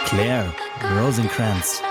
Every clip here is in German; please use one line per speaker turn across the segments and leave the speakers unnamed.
Claire Rosencrantz.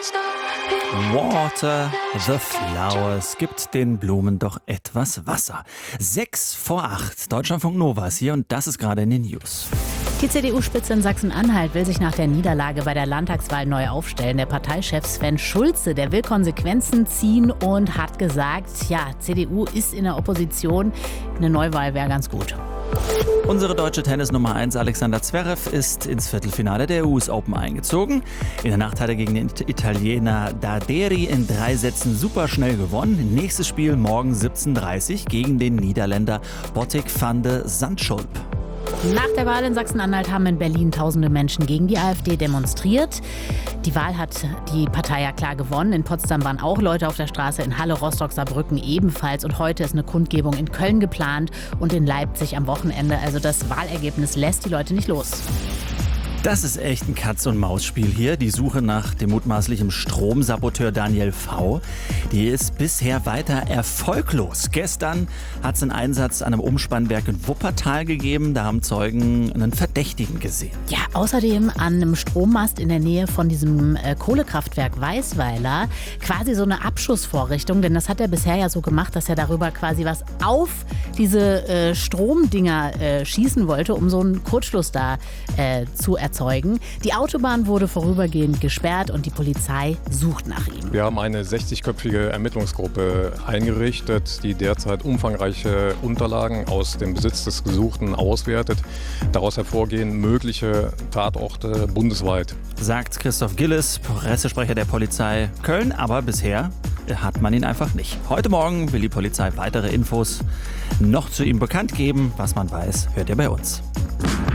Water the flowers. Gibt den Blumen doch etwas Wasser. 6:08. Deutschlandfunk Nova ist hier und das ist gerade in den News.
Die CDU-Spitze in Sachsen-Anhalt will sich nach der Niederlage bei der Landtagswahl neu aufstellen. Der Parteichef Sven Schulze, der will Konsequenzen ziehen und hat gesagt, ja, CDU ist in der Opposition. Eine Neuwahl wäre ganz gut.
Unsere deutsche Tennis-Nummer 1 Alexander Zverev ist ins Viertelfinale der US Open eingezogen. In der Nacht hat er gegen den Italiener Darderi in 3 Sätzen super schnell gewonnen. Nächstes Spiel morgen 17:30 gegen den Niederländer Botic van de Zandschulp.
Nach der Wahl in Sachsen-Anhalt haben in Berlin tausende Menschen gegen die AfD demonstriert. Die Wahl hat die Partei ja klar gewonnen. In Potsdam waren auch Leute auf der Straße, in Halle, Rostock, Saarbrücken ebenfalls. Und heute ist eine Kundgebung in Köln geplant und in Leipzig am Wochenende. Also das Wahlergebnis lässt die Leute nicht los.
Das ist echt ein Katz-und-Maus-Spiel hier. Die Suche nach dem mutmaßlichen Stromsaboteur Daniel V., die ist bisher weiter erfolglos. Gestern hat es einen Einsatz an einem Umspannwerk in Wuppertal gegeben. Da haben Zeugen einen Verdächtigen gesehen.
Ja, außerdem an einem Strommast in der Nähe von diesem Kohlekraftwerk Weißweiler quasi so eine Abschussvorrichtung. Denn das hat er bisher ja so gemacht, dass er darüber quasi was auf diese Stromdinger schießen wollte, um so einen Kurzschluss da zu erzeugen. Die Autobahn wurde vorübergehend gesperrt und die Polizei sucht nach ihm.
Wir haben eine 60-köpfige Ermittlungsgruppe eingerichtet, die derzeit umfangreiche Unterlagen aus dem Besitz des Gesuchten auswertet. Daraus hervorgehen mögliche Tatorte bundesweit.
Sagt Christoph Gillis, Pressesprecher der Polizei Köln, aber bisher hat man ihn einfach nicht. Heute Morgen will die Polizei weitere Infos noch zu ihm bekannt geben. Was man weiß, hört ihr bei uns.